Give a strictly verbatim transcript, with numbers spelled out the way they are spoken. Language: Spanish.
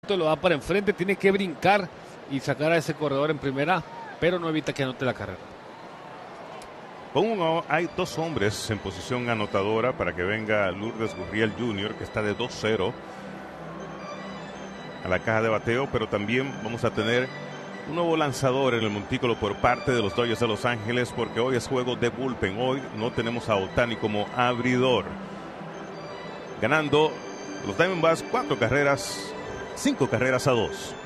momento lo da para enfrente, tiene que brincar y sacar a ese corredor en primera, pero no evita que anote la carrera. Con uno, hay dos hombres en posición anotadora para que venga Lourdes Gurriel junior, que está de dos cero a la caja de bateo, pero también vamos a tener un nuevo lanzador en el montículo por parte de los Dodgers de Los Ángeles, porque hoy es juego de bullpen. Hoy no tenemos a Ohtani como abridor. Ganando los Diamondbacks cuatro carreras, cinco carreras a dos.